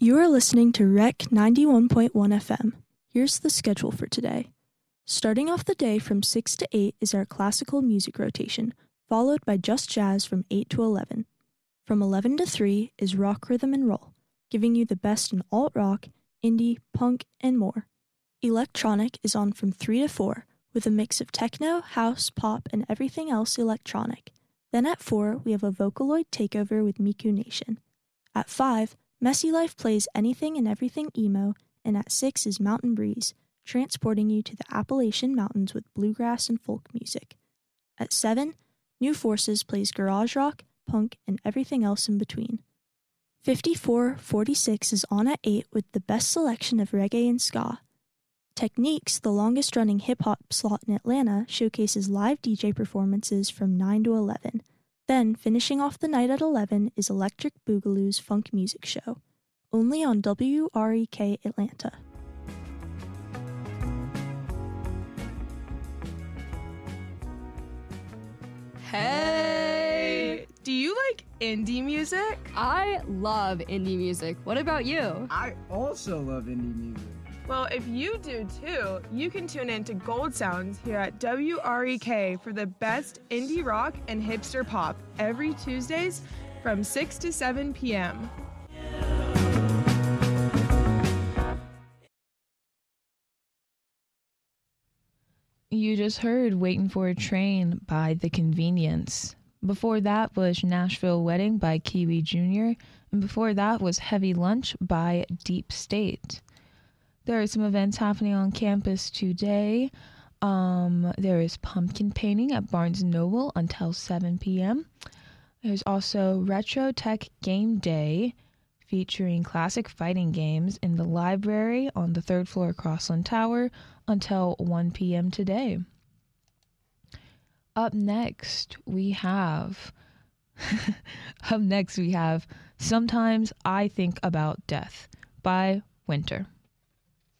You are listening to Rec 91.1 FM. Here's the schedule for today. Starting off the day from 6 to 8 is our classical music rotation, followed by Just Jazz from 8 to 11. From 11 to 3 is Rock, Rhythm, and Roll, giving you the best in alt-rock, indie, punk, and more. Electronic is on from 3 to 4, with a mix of techno, house, pop, and everything else electronic. Then at 4, we have a Vocaloid takeover with Miku Nation. At 5, Messy Life plays Anything and Everything Emo, and at 6 is Mountain Breeze, transporting you to the Appalachian Mountains with bluegrass and folk music. At 7, New Forces plays garage rock, punk, and everything else in between. 5446 is on at 8 with the best selection of reggae and ska. Techniques, the longest-running hip-hop slot in Atlanta, showcases live DJ performances from 9 to 11. Then, finishing off the night at 11 is Electric Boogaloo's Funk Music Show, only on WREK Atlanta. Hey! Do you like indie music? I love indie music. What about you? I also love indie music. Well, if you do too, you can tune in to Gold Sounds here at WREK for the best indie rock and hipster pop every Tuesdays from 6 to 7 p.m. You just heard Waiting for a Train by The Convenience. Before that was Nashville Wedding by Kiwi Jr., and before that was Heavy Lunch by Deep State. There are some events happening on campus today. There is pumpkin painting at Barnes & Noble until 7 p.m. There's also Retro Tech Game Day featuring classic fighting games in the library on the 3rd floor Crossland Tower until 1 p.m. today. Up next, we have Sometimes I Think About Death by Winter.